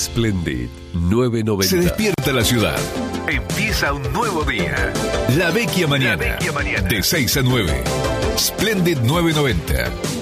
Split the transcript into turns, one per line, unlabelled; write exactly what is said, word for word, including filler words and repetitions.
Splendid novecientos noventa. Se despierta la ciudad. Empieza un nuevo día. La Vecchia Mañana. La Vecchia Mañana. De seis a nueve. Splendid novecientos noventa.